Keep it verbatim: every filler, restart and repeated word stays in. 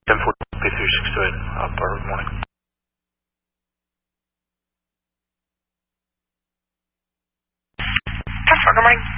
ten four P three six two eight, uh, bar, good morning. ten four, good morning.